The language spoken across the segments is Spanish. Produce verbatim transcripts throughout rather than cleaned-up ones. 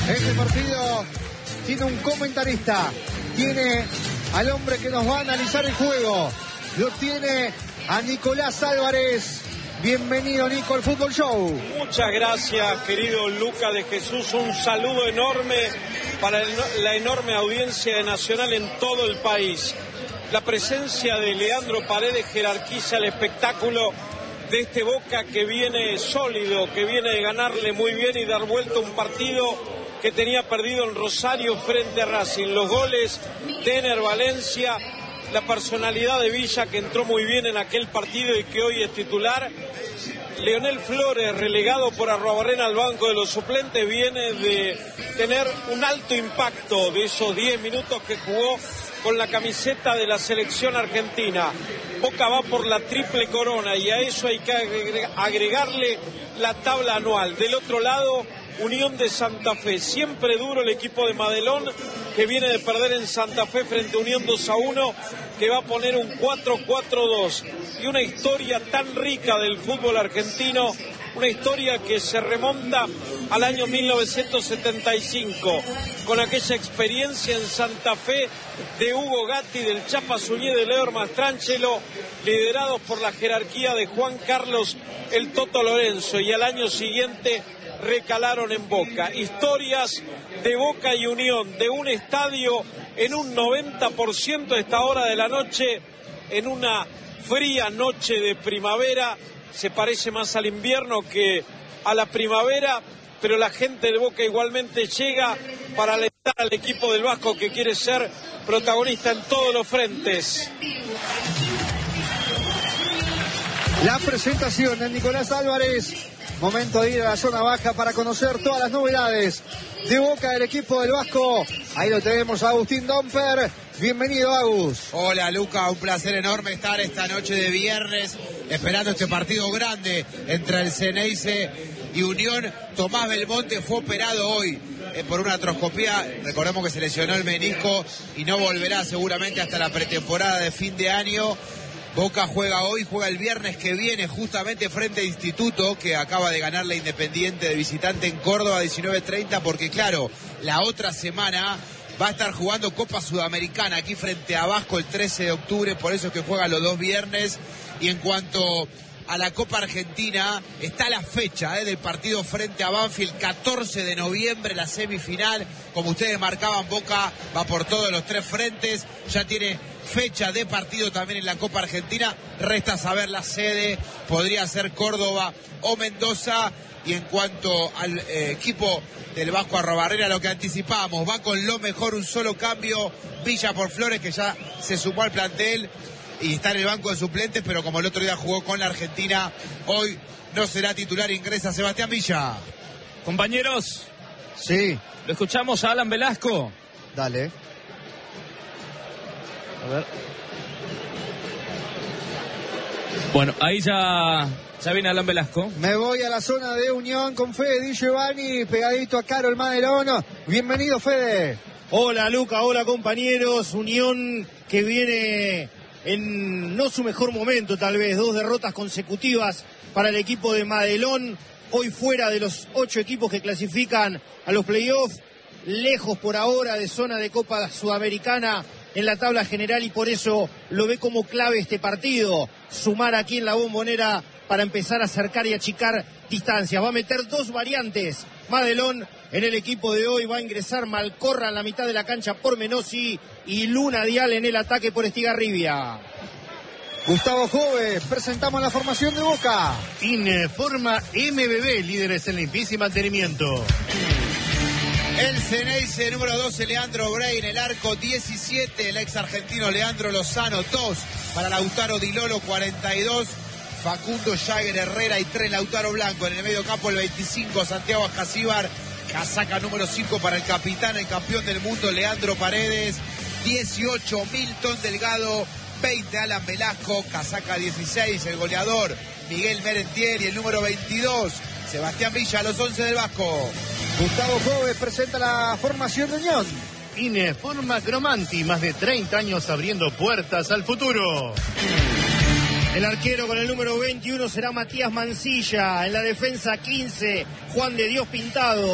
Este partido tiene un comentarista, tiene al hombre que nos va a analizar el juego, lo tiene a Nicolás Álvarez. Bienvenido, Nico, al Fútbol Show. Muchas gracias, querido Luca de Jesús. Un saludo enorme para el, la enorme audiencia de Nacional en todo el país. La presencia de Leandro Paredes jerarquiza el espectáculo de este Boca que viene sólido, que viene de ganarle muy bien y dar vuelta a un partido que tenía perdido en Rosario frente a Racing. Los goles de Ener Valencia, la personalidad de Villa, que entró muy bien en aquel partido y que hoy es titular. Leonel Flores, relegado por Arruabarrena al banco de los suplentes, viene de tener un alto impacto de esos diez minutos que jugó con la camiseta de la selección argentina. Boca va por la triple corona y a eso hay que agregarle la tabla anual. Del otro lado, Unión de Santa Fe, siempre duro el equipo de Madelón, que viene de perder en Santa Fe frente a Unión dos a uno, que va a poner un cuatro cuatro dos. Y una historia tan rica del fútbol argentino, una historia que se remonta al año mil novecientos setenta y cinco, con aquella experiencia en Santa Fe de Hugo Gatti, del Chapa Suñé, de Leo Mastrangelo, liderados por la jerarquía de Juan Carlos el Toto Lorenzo, y al año siguiente recalaron en Boca. Historias de Boca y Unión, de un estadio en un noventa por ciento a esta hora de la noche, en una fría noche de primavera. Se parece más al invierno que a la primavera, pero la gente de Boca igualmente llega para alentar al equipo del Vasco, que quiere ser protagonista en todos los frentes. La presentación de Nicolás Álvarez. Momento de ir a la zona baja para conocer todas las novedades de Boca del equipo del Vasco. Ahí lo tenemos a Agustín Domper. Bienvenido, Agus. Hola, Luca, un placer enorme estar esta noche de viernes esperando este partido grande entre el Ceneice y Unión. Tomás Belmonte fue operado hoy eh, por una artroscopía. Recordemos que se lesionó el menisco y no volverá seguramente hasta la pretemporada de fin de año. Boca juega hoy, juega el viernes que viene justamente frente a Instituto, que acaba de ganar la Independiente de visitante en Córdoba diecinueve treinta, porque claro, la otra semana va a estar jugando Copa Sudamericana aquí frente a Vasco el trece de octubre, por eso es que juega los dos viernes. Y en cuanto a la Copa Argentina, está la fecha eh, del partido frente a Banfield, catorce de noviembre, la semifinal. Como ustedes marcaban, Boca va por todos los tres frentes, ya tiene fecha de partido también en la Copa Argentina. Resta saber la sede, podría ser Córdoba o Mendoza. Y en cuanto al eh, equipo del Vasco Arruabarrena, lo que anticipamos, va con lo mejor, un solo cambio, Villa por Flores, que ya se sumó al plantel y está en el banco de suplentes, pero como el otro día jugó con la Argentina, hoy no será titular, ingresa Sebastián Villa. Compañeros, sí, lo escuchamos a Alan Velasco. Dale. A ver. Bueno, ahí ya, ya viene Alan Velasco. Me voy a la zona de Unión con Fede Di Giovanni, pegadito a Carol Madelón. Bienvenido, Fede. Hola, Luca, hola, compañeros. Unión que viene en no su mejor momento, tal vez. Dos derrotas consecutivas para el equipo de Madelón. Hoy fuera de los ocho equipos que clasifican a los playoffs. Lejos por ahora de zona de Copa Sudamericana en la tabla general, y por eso lo ve como clave este partido. Sumar aquí en la Bombonera para empezar a acercar y achicar distancias. Va a meter dos variantes Madelón en el equipo de hoy. Va a ingresar Malcorra en la mitad de la cancha por Menossi y Luna Dial en el ataque por Estigarribia. Gustavo Jove, presentamos la formación de Boca. Informa M B B, líderes en limpieza y mantenimiento. El Ceneice, número doce, Leandro Bray en el arco, diecisiete, el ex argentino Leandro Lozano, dos para Lautaro Di Lolo, cuarenta y dos, Facundo Jagger Herrera y tres Lautaro Blanco. En el medio campo el veinticinco, Santiago Ascasíbar, casaca número cinco para el capitán, el campeón del mundo Leandro Paredes, dieciocho, Milton Delgado, veinte, Alan Velasco, casaca dieciséis, el goleador Miguel Merentier, y el número veintidós, Sebastián Villa, a los once del Vasco. Gustavo Jove presenta la formación de Unión. Informa Cromanti, más de treinta años abriendo puertas al futuro. El arquero con el número veintiuno será Matías Mancilla. En la defensa quince, Juan de Dios Pintado.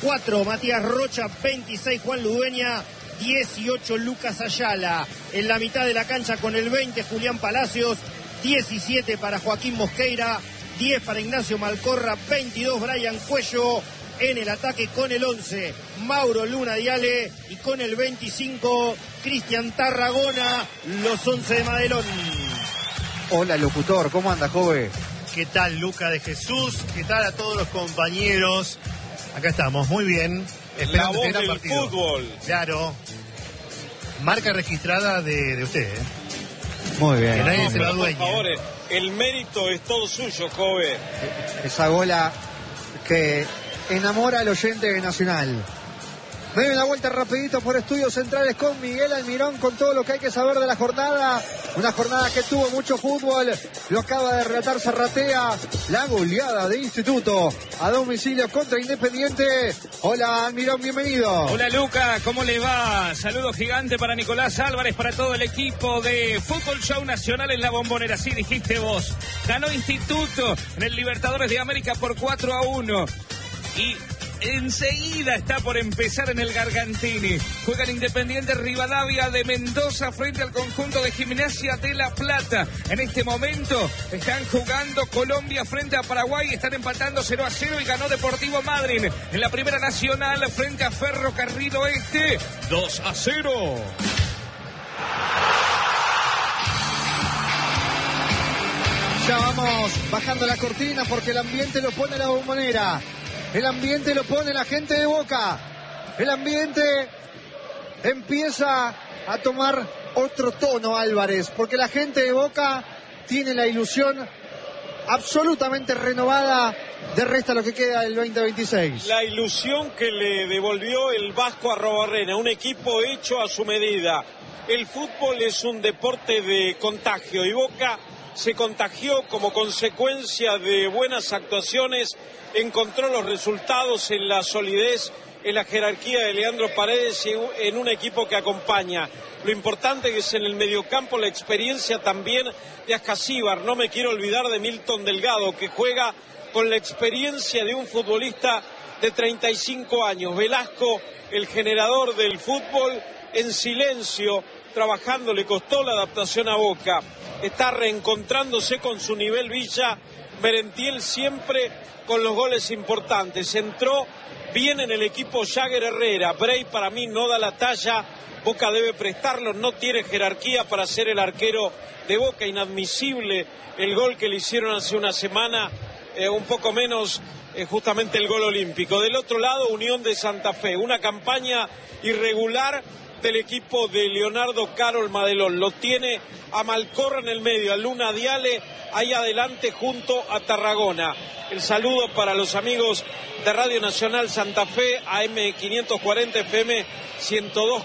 cuatro Matías Rocha, veintiséis Juan Ludueña, dieciocho Lucas Ayala. En la mitad de la cancha con el veinte Julián Palacios, diecisiete para Joaquín Mosqueira, diez para Ignacio Malcorra, veintidós Brian Cuello. En el ataque con el once Mauro Luna Diale y con el veinticinco Cristian Tarragona, los once de Madelón. Hola locutor, ¿cómo anda, joven? ¿Qué tal, Luca de Jesús? ¿Qué tal a todos los compañeros? Acá estamos, muy bien. La voz del partido. Fútbol. Claro. Marca registrada de, de usted, ¿eh? Muy bien. Que nadie no, se la dueñe. Por favor, el mérito es todo suyo, joven. Esa gola que enamora al oyente de Nacional. Me doy una vuelta rapidito por Estudios Centrales con Miguel Almirón, con todo lo que hay que saber de la jornada. Una jornada que tuvo mucho fútbol. Lo acaba de relatar Zarratea. La goleada de Instituto a domicilio contra Independiente. Hola Almirón, bienvenido. Hola Luca, ¿cómo le va? Saludo gigante para Nicolás Álvarez, para todo el equipo de Fútbol Show Nacional en la Bombonera. Sí, dijiste vos. Ganó Instituto en el Libertadores de América por cuatro a uno. Y enseguida está por empezar en el Gargantini. Juega el Independiente Rivadavia de Mendoza frente al conjunto de Gimnasia de La Plata. En este momento están jugando Colombia frente a Paraguay. Están empatando cero a cero y ganó Deportivo Madryn en la Primera Nacional frente a Ferrocarril Oeste dos a cero. Ya vamos bajando la cortina porque el ambiente lo pone la Bombonera. El ambiente lo pone la gente de Boca. El ambiente empieza a tomar otro tono, Álvarez, porque la gente de Boca tiene la ilusión absolutamente renovada de resta lo que queda del veinte veintiséis. La ilusión que le devolvió el Vasco Arrobarrena, un equipo hecho a su medida. El fútbol es un deporte de contagio y Boca se contagió como consecuencia de buenas actuaciones, encontró los resultados en la solidez, en la jerarquía de Leandro Paredes y en un equipo que acompaña. Lo importante es en el mediocampo la experiencia también de Ascasíbar. No me quiero olvidar de Milton Delgado, que juega con la experiencia de un futbolista de treinta y cinco años. Velasco, el generador del fútbol, en silencio, trabajando, le costó la adaptación a Boca. Está reencontrándose con su nivel Villa. Merentiel siempre con los goles importantes. Entró bien en el equipo Jagger Herrera. Bray para mí no da la talla. Boca debe prestarlo. No tiene jerarquía para ser el arquero de Boca. Inadmisible el gol que le hicieron hace una semana. Eh, un poco menos eh, justamente el gol olímpico. Del otro lado, Unión de Santa Fe. Una campaña irregular del equipo de Leonardo Carol Madelón. Lo tiene a Malcorra en el medio, a Luna Diale ahí adelante junto a Tarragona. El saludo para los amigos de Radio Nacional Santa Fe, A M quinientos cuarenta, F M ciento dos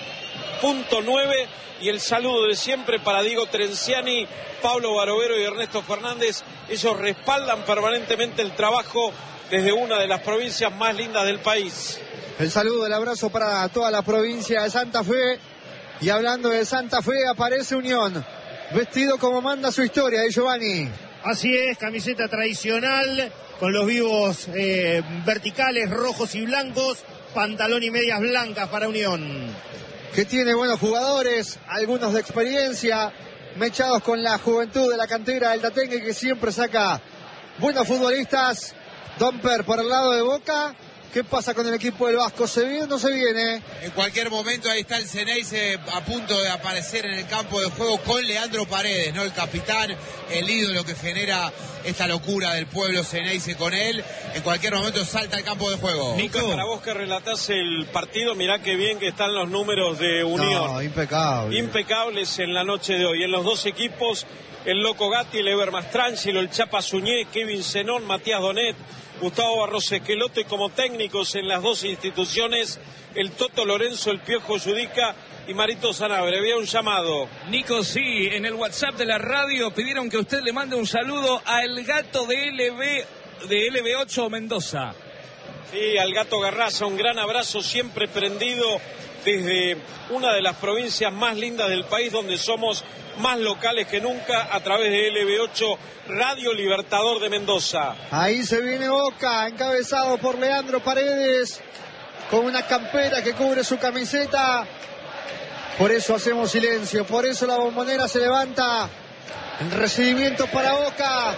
punto nueve, y el saludo de siempre para Diego Trenciani, Pablo Barovero y Ernesto Fernández. Ellos respaldan permanentemente el trabajo desde una de las provincias más lindas del país. El saludo, el abrazo para toda la provincia de Santa Fe. Y hablando de Santa Fe, aparece Unión, vestido como manda su historia, ¿eh, Giovanni? Así es, camiseta tradicional, con los vivos eh, verticales, rojos y blancos, pantalón y medias blancas para Unión. Que tiene buenos jugadores, algunos de experiencia, mechados con la juventud de la cantera del Tatengue, que siempre saca buenos futbolistas. Domper por el lado de Boca. ¿Qué pasa con el equipo del Vasco? ¿Se viene o no se viene? En cualquier momento ahí está el Ceneice a punto de aparecer en el campo de juego con Leandro Paredes, ¿no? El capitán, el ídolo que genera esta locura del pueblo Ceneice con él. En cualquier momento salta al campo de juego. Nico, para vos que relatás el partido, mirá qué bien que están los números de Unión. No, impecable. Impecables en la noche de hoy. En los dos equipos, el Loco Gatti, el Eber Mastrangelo, el Chapa Suñé, Kevin Zenón, Matías Donet, Gustavo Barros Esqueloto, y como técnicos en las dos instituciones, el Toto Lorenzo, el Piojo Judica y Marito Sanabria. Había un llamado. Nico, sí, en el WhatsApp de la radio pidieron que usted le mande un saludo al gato de L B, de L B ocho Mendoza. Sí, al gato Garraza, un gran abrazo, siempre prendido, desde una de las provincias más lindas del país, donde somos más locales que nunca, a través de L B ocho Radio Libertador de Mendoza. Ahí se viene Boca, encabezado por Leandro Paredes, con una campera que cubre su camiseta. Por eso hacemos silencio, por eso la Bombonera se levanta en recibimiento para Boca.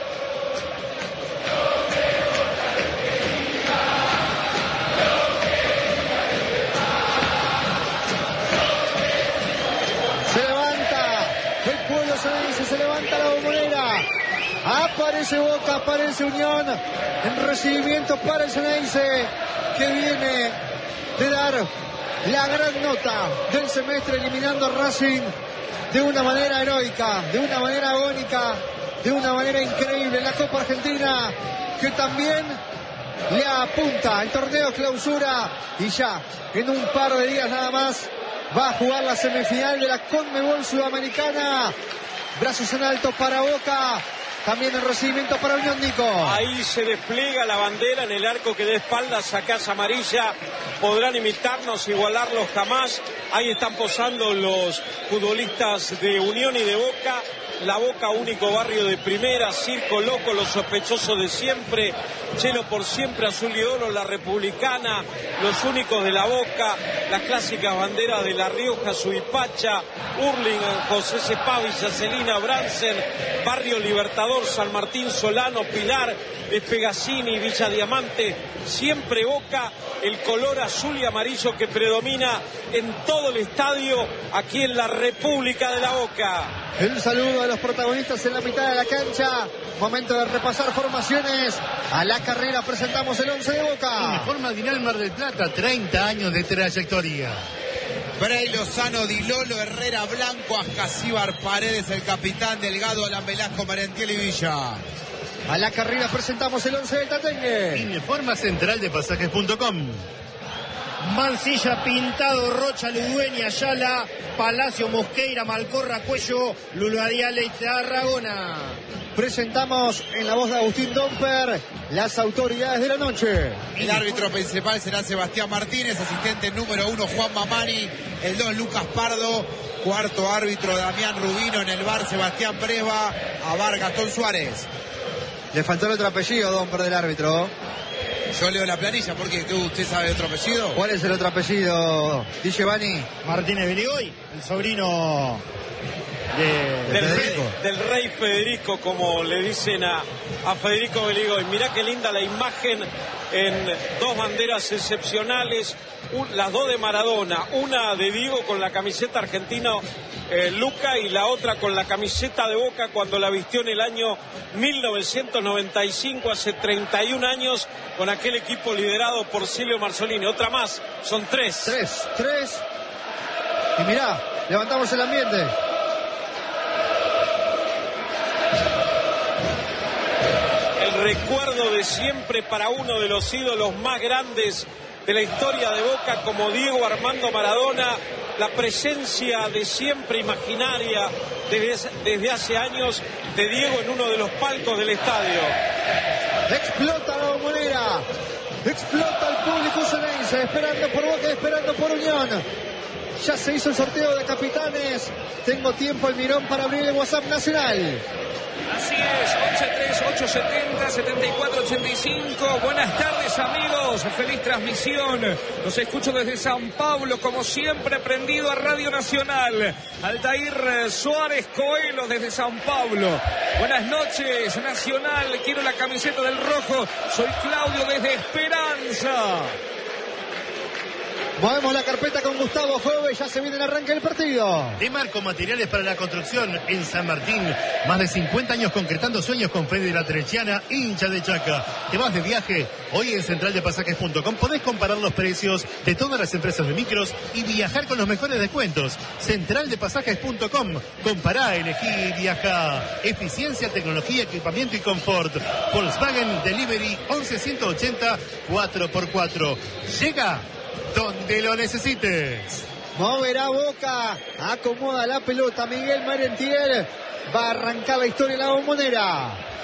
Se levanta el pueblo ceneice, se levanta la Bombonera. Aparece Boca, aparece Unión en recibimiento para el Ceneice, que viene de dar la gran nota del semestre, eliminando a Racing de una manera heroica, de una manera agónica, de una manera increíble en la Copa Argentina, que también le apunta al torneo clausura, y ya en un par de días nada más va a jugar la semifinal de la Conmebol Sudamericana. Brazos en alto para Boca. También el recibimiento para Unión, Nico. Ahí se despliega la bandera en el arco que de espaldas a Casa Amarilla. Podrán imitarnos, igualarlos jamás. Ahí están posando los futbolistas de Unión y de Boca. La Boca, único barrio de primera, circo loco, los sospechosos de siempre, Chelo por siempre, azul y oro, la Republicana, los únicos de la Boca, las clásicas banderas de La Rioja, Suipacha, Hurlingham, José Cepá, Villa Celina, Bransen, Barrio Libertador, San Martín, Solano, Pilar, Espegacini, Villa Diamante, siempre Boca, el color azul y amarillo que predomina en todo el estadio, aquí en la República de la Boca. El saludo a los protagonistas en la mitad de la cancha. Momento de repasar formaciones. A la carrera presentamos el once de Boca. El mejor Madinal Mar del Plata, treinta años de trayectoria. Bray Lozano, Di Lolo, Herrera, Blanco, Ascasíbar, Paredes, el capitán, Delgado, Alan Velasco, Marentiel y Villa. A la carrera presentamos el once del Tatengue. Informa central de pasajes punto com. Mancilla, Pintado, Rocha, Ludueña, Ayala, Palacio, Mosqueira, Malcorra, Cuello, Luladiale y Tarragona. Presentamos en la voz de Agustín Domper las autoridades de la noche. El árbitro principal será Sebastián Martínez, asistente número uno Juan Mamani, el dos Lucas Pardo, cuarto árbitro Damián Rubino, en el bar Sebastián Preva, a bar Gastón Suárez. Le faltó el otro apellido, Domper, del árbitro. Yo leo la planilla, porque ¿usted sabe otro apellido? ¿Cuál es el otro apellido, Di Giovanni? Martínez Beligoy, el sobrino de, del, de rey, del rey Federico, como le dicen a, a Federico Beligoy. Mirá qué linda la imagen, en dos banderas excepcionales, un, las dos de Maradona, una de Diego con la camiseta argentina eh, Luca, y la otra con la camiseta de Boca cuando la vistió en el año mil novecientos noventa y cinco, hace treinta y un años, con aquel equipo liderado por Silvio Marzolini. Otra más, son tres. Tres, tres. Y mirá, levantamos el ambiente. El recuerdo de siempre para uno de los ídolos más grandes de la historia de Boca, como Diego Armando Maradona, la presencia de siempre imaginaria desde, desde hace años de Diego en uno de los palcos del estadio. Explota la Bombonera, explota el público ceneice, esperando por Boca, esperando por Unión. Ya se hizo el sorteo de capitanes. Tengo tiempo, el mirón, para abrir el WhatsApp nacional. Así es, once tres ocho setenta setenta y cuatro ochenta y cinco. Buenas tardes, amigos, feliz transmisión. Los escucho desde San Pablo, como siempre, prendido a Radio Nacional. Altair Suárez Coelho desde San Pablo. Buenas noches, Nacional, quiero la camiseta del rojo. Soy Claudio desde Esperanza. Movemos la carpeta con Gustavo Jove, ya se viene el arranque del partido. De Marco Materiales para la Construcción en San Martín. Más de cincuenta años concretando sueños con Fede La Trechiana, hincha de Chaca. ¿Te vas de viaje? Hoy en central de pasajes punto com podés comparar los precios de todas las empresas de micros y viajar con los mejores descuentos. central de pasajes punto com. Compará, elegí y viaja. Eficiencia, tecnología, equipamiento y confort. Volkswagen Delivery once ciento ochenta cuatro por cuatro. Llega donde lo necesites. Moverá Boca, acomoda la pelota Miguel Marentiel. Va a arrancar la historia en la Bombonera.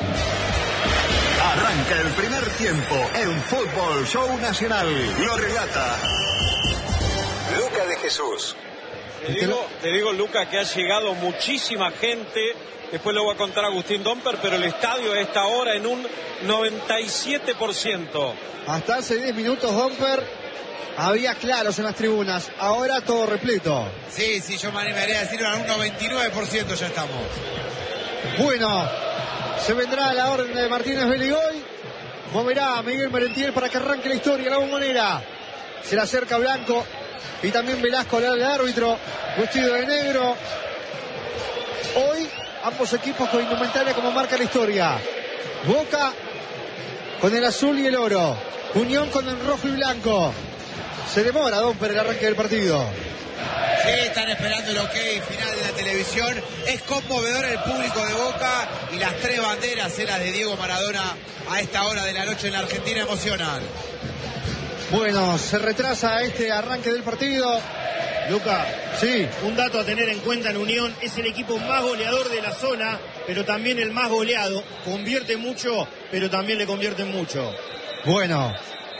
Arranca el primer tiempo en Fútbol Show Nacional. Lo relata Luca de Jesús. Te digo, te digo, Luca, que ha llegado muchísima gente. Después lo va a contar Agustín Domper, pero el estadio está ahora en un noventa y siete por ciento. Hasta hace diez minutos, Domper, había claros en las tribunas. Ahora todo repleto. Sí, sí, yo me animaría a decirlo, en un noventa y nueve por ciento ya estamos. Bueno, se vendrá la orden de Martínez Beligoy. Moverá a Miguel Merentiel para que arranque la historia, la bombonera. Se le acerca Blanco y también Velasco, el árbitro, vestido de negro. Hoy ambos equipos con indumentaria como marca la historia. Boca con el azul y el oro. Unión con el rojo y blanco. Se demora, Don, por el arranque del partido. Sí, están esperando el ok final de la televisión. Es conmovedor el público de Boca y las tres banderas, las de Diego Maradona, a esta hora de la noche en la Argentina, emocionan. Bueno, se retrasa este arranque del partido. Luca, sí, un dato a tener en cuenta en Unión: es el equipo más goleador de la zona, pero también el más goleado. Convierte mucho, pero también le convierten mucho. Bueno,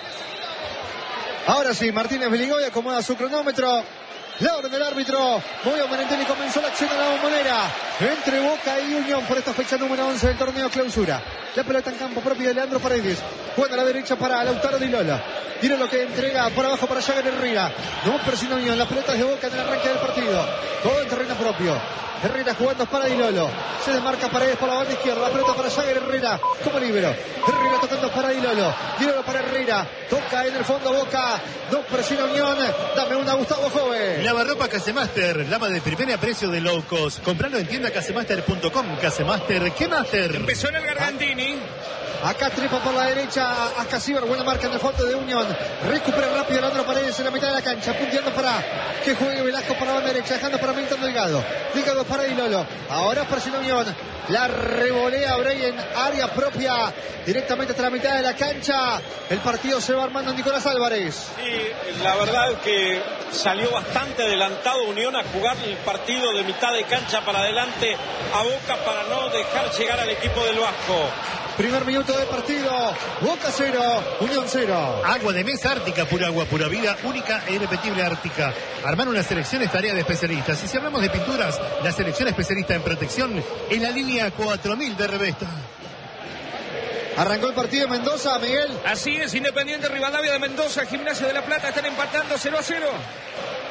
ahora sí, Martínez Beligoy acomoda su cronómetro. La orden del árbitro. Movió Merentiel y comenzó la acción de la bombonera entre Boca y Unión por esta fecha número once del torneo clausura. La pelota en campo propio de Leandro Paredes. Juega a la derecha para Lautaro Di Lolo. Di Lolo que entrega por abajo para Jagger Herrera. No presiona Unión. Las pelotas de Boca en el arranque del partido. Todo en terreno propio. Herrera jugando para Di Lolo. Se desmarca Paredes por la banda izquierda. La pelota para Jagger Herrera como libero. Herrera tocando para Di Lolo. Di Lolo para Herrera. Toca en el fondo Boca. No presiona Unión. Dame una, Gustavo Joven. Lavarropa Casemaster, lava de primer precio de low cost. Compralo en tienda casemaster punto com. Casemaster, ¿qué master? Empezó en el Gargantini. Acá trepa por la derecha a Casíbar, buena marca en el fondo de Unión. Recupera rápido Leandro Paredes en la mitad de la cancha, punteando para que juegue Velasco por la banda derecha, dejando para Milton Delgado. Delgado para Di Lolo. Ahora presiona Unión. La revolea Bray en área propia, directamente hasta la mitad de la cancha. El partido se va armando Nicolás Álvarez. Sí, la verdad que salió bastante adelantado Unión a jugar el partido de mitad de cancha para adelante a Boca para no dejar llegar al equipo del Vasco. Primer minuto de partido. Boca cero, Unión cero. Agua de mesa Ártica, pura agua, pura vida, única e irrepetible Ártica. Armar una selección es tarea de especialistas. Y si hablamos de pinturas, la selección especialista en protección es la línea cuatro mil de Revesta. Arrancó el partido en Mendoza, Miguel. Así es, Independiente Rivadavia de Mendoza, Gimnasia de la Plata están empatando cero a cero.